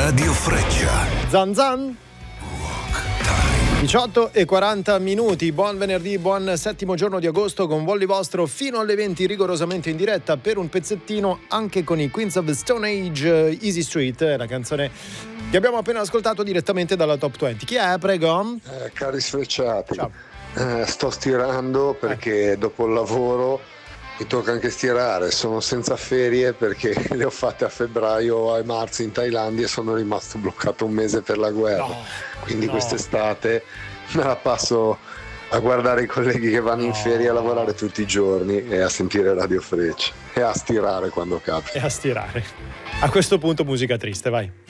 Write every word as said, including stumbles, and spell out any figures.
Radio Freccia. Zan zan. diciotto e quaranta minuti, buon venerdì, buon settimo giorno di agosto con Volli Vostro fino alle venti rigorosamente in diretta per un pezzettino anche con i Queens of the Stone Age, Easy Street, la canzone che abbiamo appena ascoltato direttamente dalla Top venti. Chi è? Prego. Eh, cari sfrecciati, Ciao. Eh, sto stirando perché eh. dopo il lavoro mi tocca anche stirare, sono senza ferie perché le ho fatte a febbraio e marzo in Thailandia e sono rimasto bloccato un mese per la guerra, no, quindi no. Quest'estate me la passo a guardare i colleghi che vanno no. in ferie a lavorare tutti i giorni e a sentire Radio Freccia e a stirare quando capita. E a stirare. A questo punto musica triste, vai.